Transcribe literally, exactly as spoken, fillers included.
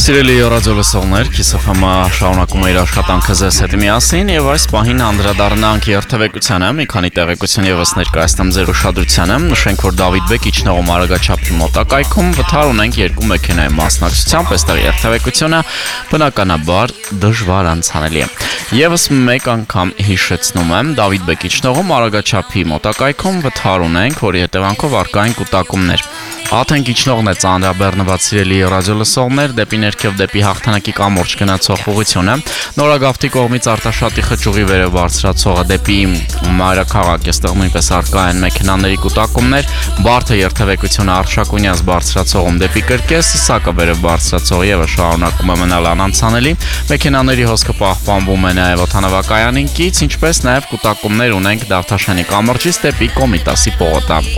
Սիրելի ռադիոլսողներ, Քիսոֆամը շարունակում է իր աշխատանքը ձեզ հետ միասին եւ այս պահին անդրադառնանք երթևեկությանը, մի քանի տեղեկություն եւս ներկայացնեմ ձեր ուշադրությանը։ Նշենք, որ Դավիթ Բեկ իջնողում Արագաչափի մոտակայքում վթար ունենք երկու մեքենայի մասնակցությամբ, այստեղ երթևեկությունը բնականաբար դժվար անցանելի է։ Եվս մեկ անգամ հիշեցնում եմ, Դավիթ Բեկ իջնողում Արագաչափի մոտակայքում վթար ունենք, որի հետևանքով առկա են կուտակումներ։ Աթենք իջնողն է ծանրաբեռնված սիրելի ռադիոլսողներ դեպի ներքև դեպի հաղթանակի կամուրջ գնացող ուղղությունը, Նորագավթի կողմից Արտաշատի խճուղի վերև բարձրացողը դեպի Մայրաքաղաք, այստեղ նույնպես առկա են մեքենաների կուտակումներ, Բարդը երթևեկությունը Արշակունյաց բարձրացողում դեպի Կրկես, Սիսակը վերև բարձրացող ևս շարունակում է մնալ անանցանելի, մեքենաների հոսքը պահպանվում է նաև օդանավակայանին կից, ինչպես նաև կուտակումներ ունենք Դավթաշանի կամրջից դեպի Կոմիտասի պողոտա։